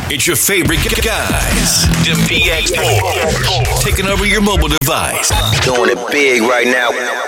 It's your favorite guys. The PX4. Taking over your mobile device. Doing it big right now.